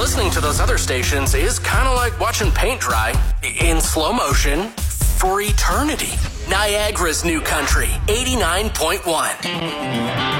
listening to those other stations is kind of like watching paint dry in slow motion for eternity. Niagara's New Country, 89.1.